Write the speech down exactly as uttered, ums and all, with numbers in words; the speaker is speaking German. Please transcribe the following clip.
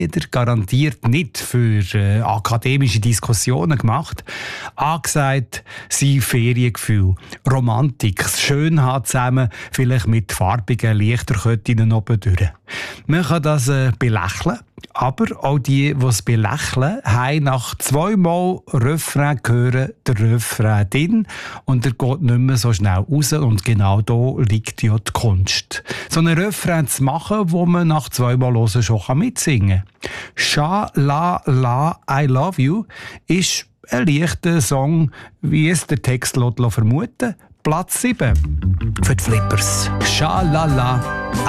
Lieder garantiert nicht für äh, akademische Diskussionen gemacht. Angesagt sind Feriengefühl, Romantik, das Schönheit zusammen, vielleicht mit farbigen Lichterketten oben durch. Man kann das äh, belächeln, aber auch die, die es belächeln, haben nach zweimal Refrain hören, der Refrain drin und er geht nicht mehr so schnell raus und genau da liegt ja die Kunst. So einen Refrain zu machen, wo man nach zweimal hören schon mitsingen kann. «Sha la la I love you» ist ein leichter Song, wie es der Text vermuten lässt. Platz sieben für die Flippers. «Sha la la